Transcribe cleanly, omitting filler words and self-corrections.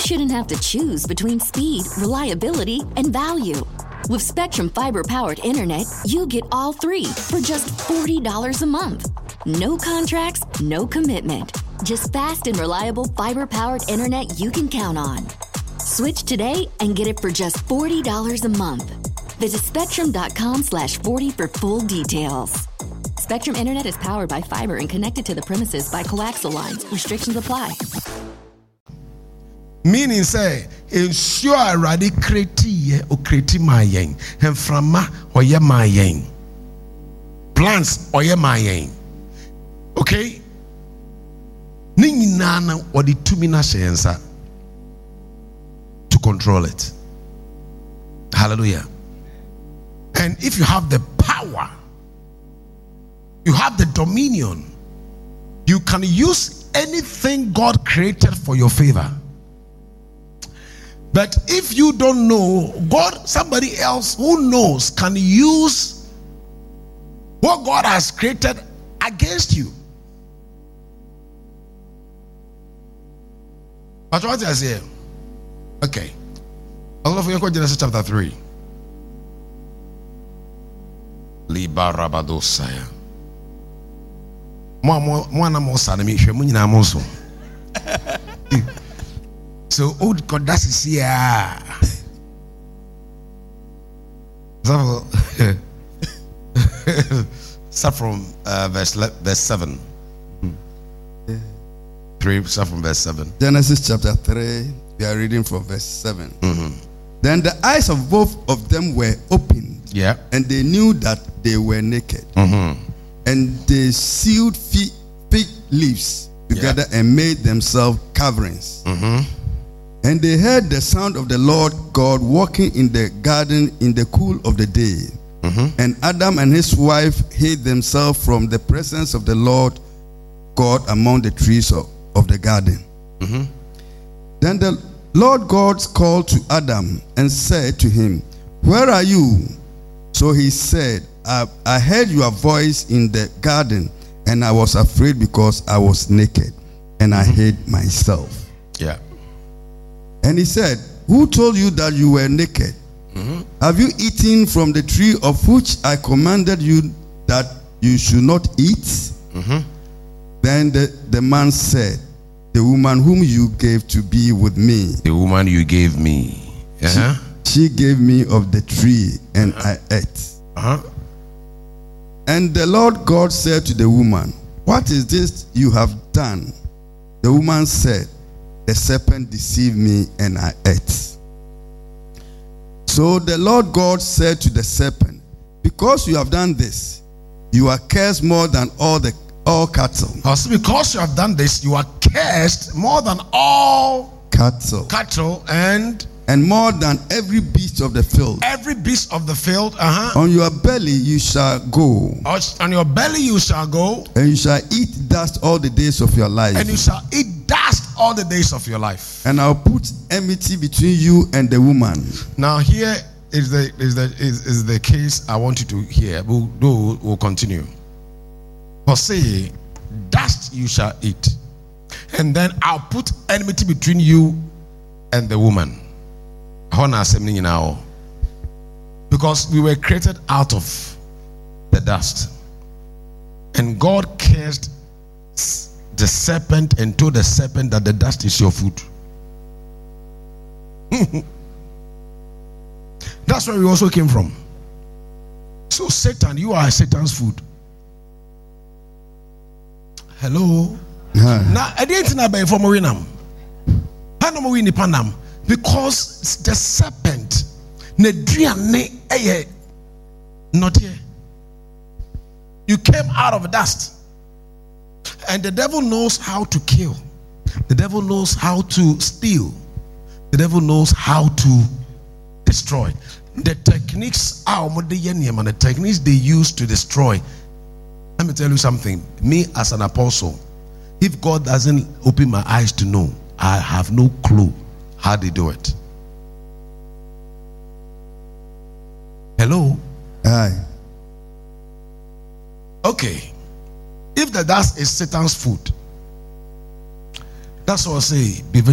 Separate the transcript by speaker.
Speaker 1: shouldn't have to choose between speed, reliability, and value. With Spectrum Fiber-powered internet, you get all three for just $40 a month. No contracts, no commitment. Just fast and reliable fiber-powered internet you can count on. Switch today and get it for just $40 a month. Visit spectrum.com/40 for full details. Spectrum Internet is powered by fiber and connected to the premises by coaxial lines. Restrictions apply.
Speaker 2: Meaning say, ensure already create or create my yang. And from or ye my yang. Plants or ye my yang. Okay? Ningi nana or the 2 minutes answer to control it. Hallelujah. And if you have the power, you have the dominion, you can use anything God created for your favor. But if you don't know, God, somebody else who knows can use what God has created against you. But what I say? Okay. All of you go Genesis chapter 3. Liba Rabadosaya. So old God that is here. Start from verse 7. 3, start from verse 7.
Speaker 3: Genesis chapter 3, we are reading from verse 7. Then the eyes of both of them were opened, and they knew that they were naked. And they sewed fig leaves together and made themselves coverings. And they heard the sound of the Lord God walking in the garden in the cool of the day. And Adam and his wife hid themselves from the presence of the Lord God among the trees of the garden. Then the Lord God called to Adam and said to him, "Where are you?" So he said, I heard your voice in the garden, and I was afraid because I was naked, and I hid myself. And he said, "Who told you that you were naked? Have you eaten from the tree of which I commanded you that you should not eat?" Then the man said, "The woman whom you gave to be with me,
Speaker 2: the woman you gave me,
Speaker 3: she gave me of the tree, and I ate." And the Lord God said to the woman, "What is this you have done?" The woman said, "The serpent deceived me, and I ate." So the Lord God said to the serpent, "Because you have done this, you are cursed more than all cattle."
Speaker 2: Also, because you have done this, you are cursed more than all cattle and
Speaker 3: more than every beast of the field.
Speaker 2: Every beast of the field.
Speaker 3: On your belly you shall go.
Speaker 2: On your belly you shall go.
Speaker 3: And you shall eat dust all the days of your life.
Speaker 2: And you shall eat dust all the days of your life.
Speaker 3: And I'll put enmity between you and the woman.
Speaker 2: Now here is the case I want you to hear. We'll continue. For say, dust you shall eat, and then I'll put enmity between you and the woman. Because we were created out of the dust, and God cursed the serpent and told the serpent that the dust is your food. That's where we also came from. So Satan, you are Satan's food. Hello. Now I didn't know about Winam. Panam because the serpent not here. You came out of dust. And the devil knows how to kill. The devil knows how to steal. The devil knows how to destroy. The techniques the techniques they use to destroy. Let me tell you something. Me as an apostle, if God doesn't open my eyes to know, I have no clue how they do it. Hello?
Speaker 3: Hi.
Speaker 2: Okay. If the dust is Satan's food, that's what I say. Be